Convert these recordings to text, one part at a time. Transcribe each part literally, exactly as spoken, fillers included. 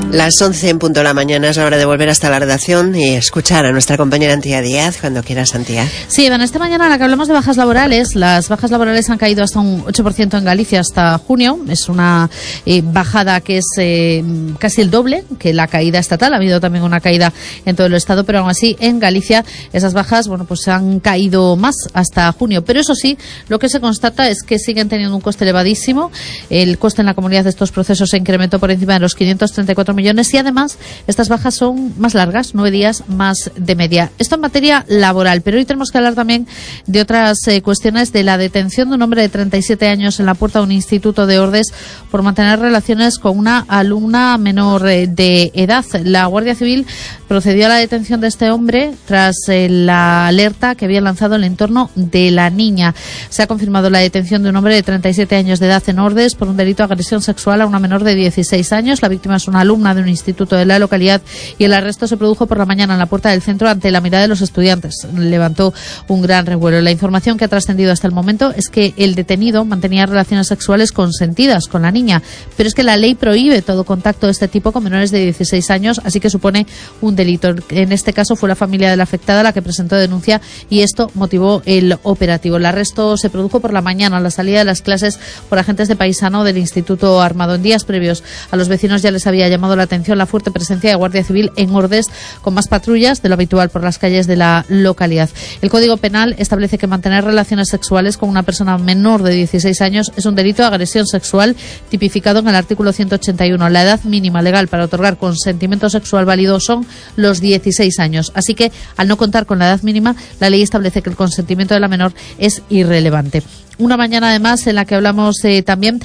Las once en punto de la mañana es la hora de volver hasta la redacción y escuchar a nuestra compañera Antía Díaz cuando quieras, Antía. Sí, Iván, esta mañana en la que hablamos de bajas laborales, las bajas laborales han caído hasta un ocho por ciento en Galicia hasta junio. Es una eh, bajada que es eh, casi el doble que la caída estatal. Ha habido también una caída en todo el estado, pero aún así en Galicia esas bajas, bueno, pues han caído más hasta junio. Pero eso sí, lo que se constata es que siguen teniendo un coste elevadísimo. El coste en la comunidad de estos procesos se incrementó por encima de los quinientos treinta y cuatro millones y además estas bajas son más largas, nueve días más de media. Esto en materia laboral, pero hoy tenemos que hablar también de otras eh, cuestiones, de la detención de un hombre de treinta y siete años en la puerta de un instituto de Ordes por mantener relaciones con una alumna menor eh, de edad. La Guardia Civil procedió a la detención de este hombre tras eh, la alerta que había lanzado el entorno de la niña. Se ha confirmado la detención de un hombre de treinta y siete años de edad en Ordes por un delito de agresión sexual a una menor de dieciséis años. La víctima es una alumna de un instituto de la localidad y el arresto se produjo por la mañana en la puerta del centro ante la mirada de los estudiantes. Levantó un gran revuelo. La información que ha trascendido hasta el momento es que el detenido mantenía relaciones sexuales consentidas con la niña, pero es que la ley prohíbe todo contacto de este tipo con menores de dieciséis años, así que supone un delito. En este caso fue la familia de la afectada la que presentó denuncia y esto motivó el operativo. El arresto se produjo por la mañana a la salida de las clases por agentes de paisano del Instituto Armado. En días previos a los vecinos ya les había llamado la atención la fuerte presencia de Guardia Civil en Ordes, con más patrullas de lo habitual por las calles de la localidad. El Código Penal establece que mantener relaciones sexuales con una persona menor de dieciséis años es un delito de agresión sexual tipificado en el artículo ciento ochenta y uno. La edad mínima legal para otorgar consentimiento sexual válido son los dieciséis años. Así que, al no contar con la edad mínima, la ley establece que el consentimiento de la menor es irrelevante. Una mañana, además, en la que hablamos eh, también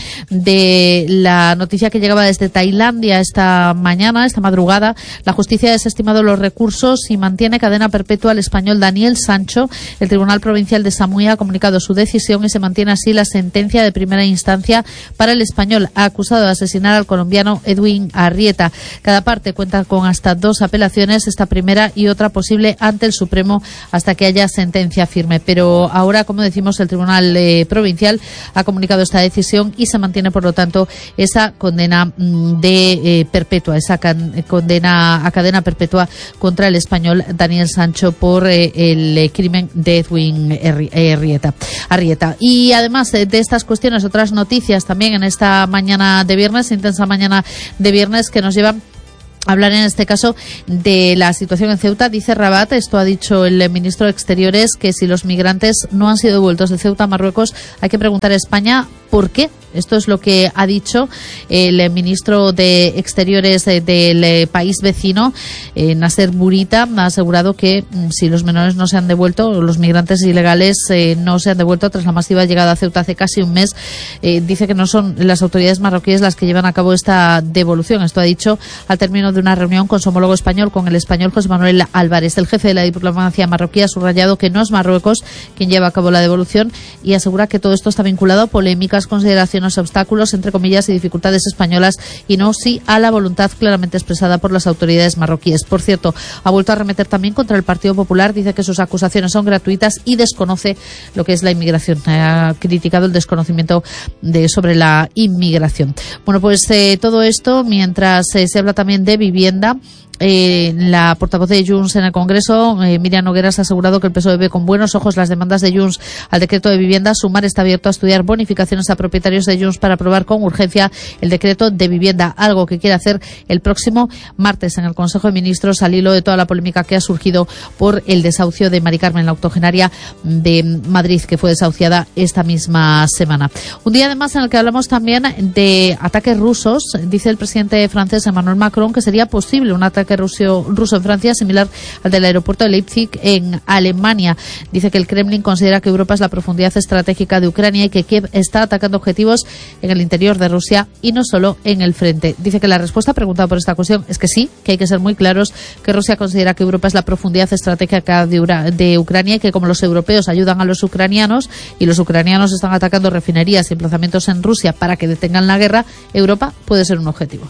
de la noticia que llegaba desde Tailandia esta mañana, esta madrugada. La justicia ha desestimado los recursos y mantiene cadena perpetua al español Daniel Sancho. El Tribunal Provincial de Samui ha comunicado su decisión y se mantiene así la sentencia de primera instancia para el español acusado de asesinar al colombiano Edwin Arrieta. Cada parte cuenta con hasta dos apelaciones, esta primera y otra posible ante el Supremo hasta que haya sentencia firme. Pero ahora, como decimos, el Tribunal eh, Provincial ha comunicado esta decisión y se mantiene, por lo tanto, esa condena de eh, perpetua, esa can, condena a cadena perpetua contra el español Daniel Sancho por eh, el eh, crimen de Edwin Arrieta. Arrieta. Y además de, de estas cuestiones, otras noticias también en esta mañana de viernes, intensa mañana de viernes, que nos llevan hablar en este caso de la situación en Ceuta. Dice Rabat, esto ha dicho el ministro de Exteriores, que si los migrantes no han sido devueltos de Ceuta a Marruecos, hay que preguntar a España por qué. Esto es lo que ha dicho el ministro de Exteriores del país vecino, eh, Nasser Bourita. Ha asegurado que si los menores no se han devuelto, los migrantes ilegales eh, no se han devuelto tras la masiva llegada a Ceuta hace casi un mes, eh, dice que no son las autoridades marroquíes las que llevan a cabo esta devolución. Esto ha dicho al término de una reunión con su homólogo español, con el español José Manuel Álvarez. El jefe de la diplomacia marroquí ha subrayado que no es Marruecos quien lleva a cabo la devolución y asegura que todo esto está vinculado a polémicas, consideraciones, obstáculos, entre comillas, y dificultades españolas y no sí a la voluntad claramente expresada por las autoridades marroquíes. Por cierto, ha vuelto a arremeter también contra el Partido Popular, dice que sus acusaciones son gratuitas y desconoce lo que es la inmigración. Ha criticado el desconocimiento de sobre la inmigración. Bueno, pues eh, todo esto mientras eh, se habla también de vivienda. Eh, la portavoz de Junts en el Congreso, eh, Miriam Nogueras, ha asegurado que el P S O E ve con buenos ojos las demandas de Junts al decreto de vivienda. Sumar está abierto a estudiar bonificaciones a propietarios de Junts para aprobar con urgencia el decreto de vivienda, algo que quiere hacer el próximo martes en el Consejo de Ministros, al hilo de toda la polémica que ha surgido por el desahucio de Mari Carmen, la octogenaria de Madrid, que fue desahuciada esta misma semana. Un día además en el que hablamos también de ataques rusos. Dice el presidente francés Emmanuel Macron que sería posible un ataque Ruso, ruso en Francia, similar al del aeropuerto de Leipzig en Alemania. Dice que el Kremlin considera que Europa es la profundidad estratégica de Ucrania y que Kiev está atacando objetivos en el interior de Rusia y no solo en el frente. Dice que la respuesta preguntada por esta cuestión es que sí, que hay que ser muy claros, que Rusia considera que Europa es la profundidad estratégica de, Ura, de Ucrania y que como los europeos ayudan a los ucranianos y los ucranianos están atacando refinerías y emplazamientos en Rusia para que detengan la guerra, Europa puede ser un objetivo.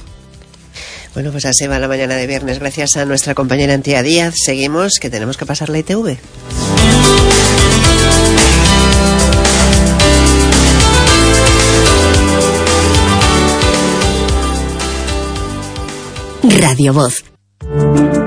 Bueno, pues así va la mañana de viernes. Gracias a nuestra compañera Antía Díaz. Seguimos, que tenemos que pasar la I T V. Radio Voz.